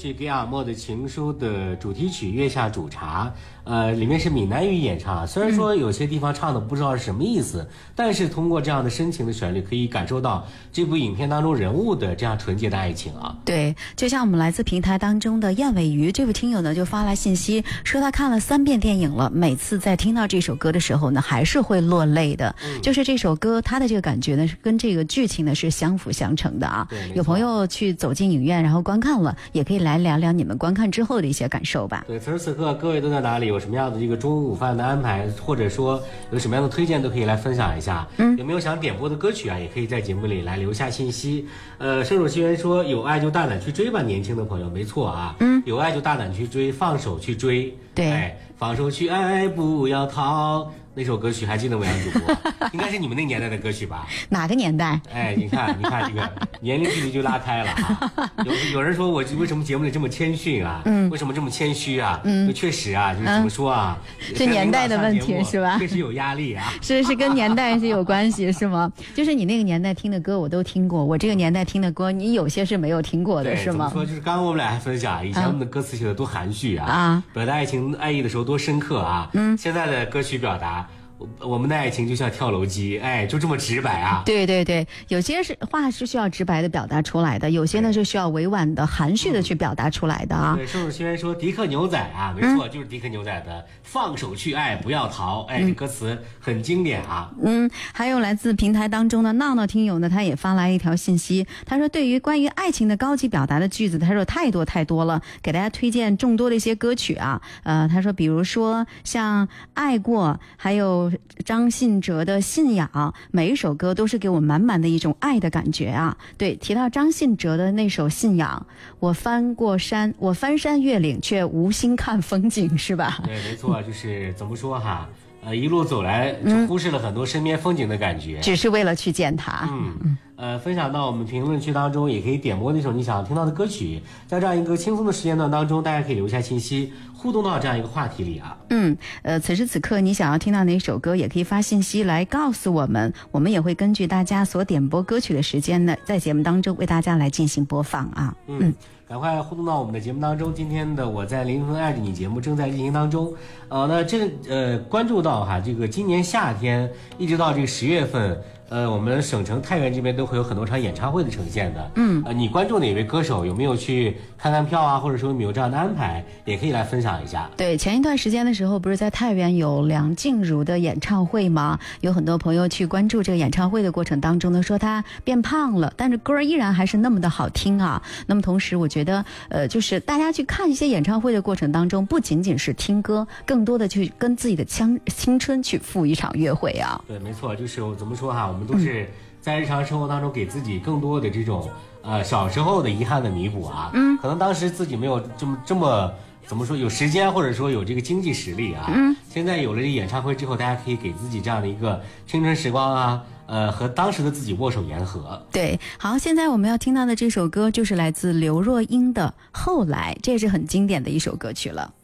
曲《给阿莫的情书》的主题曲《月下煮茶》，里面是闽南语演唱，虽然说有些地方唱的不知道是什么意思，但是通过这样的深情的旋律，可以感受到这部影片当中人物的这样纯洁的爱情啊。 对，就像我们来自平台当中的燕尾鱼这位听友呢，就发来信息说他看了3遍电影了，每次在听到这首歌的时候呢，还是会落泪的。就是这首歌他的这个感觉呢，是跟这个剧情呢是相辅相成的啊。有朋友去走进影院然后观看了，也可以来聊聊你们观看之后的一些感受吧。 对，此时此刻各位都在哪里，有什么样的这个中午午饭的安排，或者说有什么样的推荐，都可以来分享一下。有没有想点播的歌曲啊，也可以在节目里来留下信息。射手奇缘说有爱就大胆去追吧，年轻的朋友，没错啊。有爱就大胆去追，放手去追。 对， 放手去爱不要逃，那首歌曲还记得吗？杨主播应该是你们那年代的歌曲吧？ 哪个年代？ 你看这个年龄距离就拉开了啊。有人说我为什么节目里这么谦逊啊？为什么这么谦虚啊？确实啊，就是怎么说啊？ 是年代的问题是吧？ 确实有压力啊。 是跟年代是有关系是吗？就是你那个年代听的歌我都听过，我这个年代听的歌你有些是没有听过的是吗？ 怎么说？就是刚刚我们俩还分享以前我们的歌词写的多含蓄啊，表达爱情爱意的时候多深刻啊。现在的歌曲表达。我们的爱情就像跳楼机，就这么直白啊！ 对对对，有些话是需要直白的表达出来的，有些呢是需要委婉的、含蓄的去表达出来的啊。 对，射手奇缘说迪克牛仔啊，没错，就是迪克牛仔的放手去爱不要逃，这歌词很经典啊。 还有来自平台当中的闹闹听友呢，他也发来一条信息，他说对于关于爱情的高级表达的句子，他说太多了，给大家推荐众多的一些歌曲啊。他说比如说像爱过，还有张信哲的信仰，每一首歌都是给我满满的一种爱的感觉啊。对，提到张信哲的那首信仰，我翻山越岭却无心看风景，是吧？ 对，没错，就是怎么说哈，一路走来就忽视了很多身边风景的感觉， 只是为了去见他。 分享到我们评论区当中，也可以点播那首你想听到的歌曲，在这样一个轻松的时间段当中，大家可以留下信息，互动到这样一个话题里啊。 此时此刻你想要听到哪首歌，也可以发信息来告诉我们，我们也会根据大家所点播歌曲的时间呢，在节目当中为大家来进行播放啊。 赶快互动到我们的节目当中。今天的我在灵魂爱着你节目正在进行当中。关注到哈，这个今年夏天一直到这个10月份，我们省城太原这边都会有很多场演唱会的呈现的。你关注哪位歌手，有没有去看看票啊，或者说有没有这样的安排，也可以来分享一下。 对，前一段时间的时候，不是在太原有梁静茹的演唱会吗？有很多朋友去关注这个演唱会的过程当中呢，说她变胖了，但是歌依然还是那么的好听啊。那么同时我觉得就是大家去看一些演唱会的过程当中，不仅仅是听歌，更多的去跟自己的青春去赴一场约会啊。 对，没错，就是怎么说哈，我们都是在日常生活当中给自己更多的这种小时候的遗憾的弥补啊。可能当时自己没有这么怎么说有时间，或者说有这个经济实力啊。现在有了这演唱会之后，大家可以给自己这样的一个青春时光啊，和当时的自己握手言和。 对，好，现在我们要听到的这首歌就是来自刘若英的《后来》，这也是很经典的一首歌曲了。